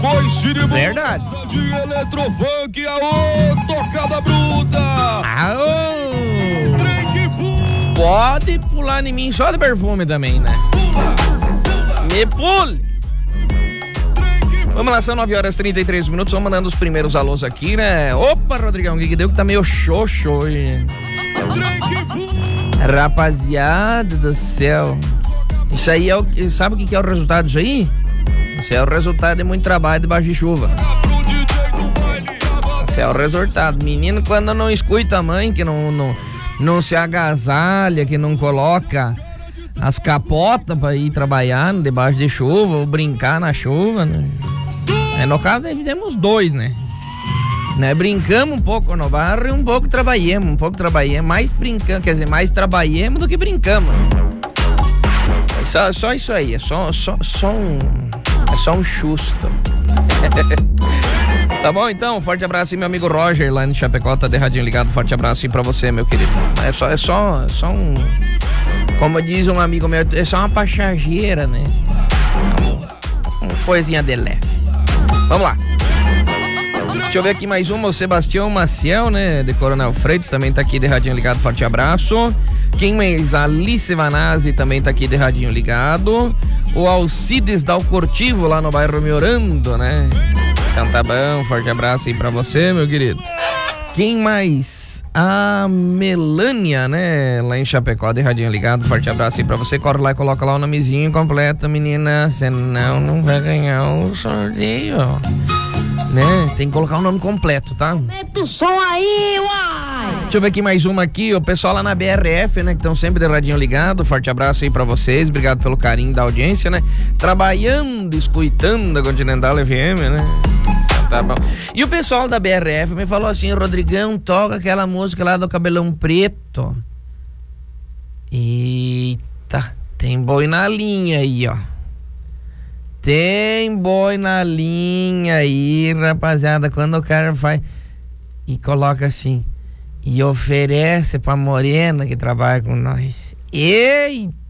Verdade. De Eletrofunk, aô, tocada bruta. Aô. Pode pular em mim só de perfume também, né? Me pule. Vamos lá, são 9h33. Vamos mandando os primeiros alôs aqui, né? Opa, Rodrigão, o que deu que tá meio xoxo hoje? Rapaziada do céu. Isso aí é o... Sabe o que é o resultado disso aí? Isso é o resultado de muito trabalho debaixo de chuva. Isso é o resultado. Menino, quando não escuta a mãe, que não se agasalha, que não coloca as capotas pra ir trabalhar debaixo de chuva ou brincar na chuva, né? No caso, nós fizemos dois, né? Brincamos um pouco no barro e um pouco trabalhamos. Mais brincamos, quer dizer, mais trabalhamos do que brincamos. Só isso aí, é só um chusto. Tá bom, então, forte abraço aí, meu amigo Roger, lá em Chapecó, tá de radinho ligado, forte abraço aí pra você, meu querido. É só um, como diz um amigo meu, é só uma passageira, né? Uma coisinha de leve. Vamos lá. Deixa eu ver aqui mais uma, o Sebastião Maciel, né, de Coronel Freitas, também tá aqui de radinho ligado, forte abraço. Quem mais? Alice Vanazzi também tá aqui de radinho ligado. O Alcides Dalcortivo, lá no bairro Miorando, né? Então tá bom, forte abraço aí pra você, meu querido. Quem mais? A Melânia, né? Lá em Chapecó, de radinho ligado, forte abraço aí pra você. Corre lá e coloca lá o nomezinho completo, menina, senão não vai ganhar o sorteio, né? Tem que colocar o nome completo, tá? Mete o som aí, uai! Deixa eu ver aqui mais uma aqui, o pessoal lá na BRF, né, que estão sempre de radinho ligado, forte abraço aí pra vocês, obrigado pelo carinho da audiência, né? Trabalhando, escutando a Continental FM, né? Tá bom. E o pessoal da BRF me falou assim, Rodrigão, toca aquela música lá do Cabelão Preto. Eita, tem boi na linha aí, ó. Tem boi na linha aí, rapaziada, quando o cara faz e coloca assim, e oferece pra morena que trabalha com nós. Eita!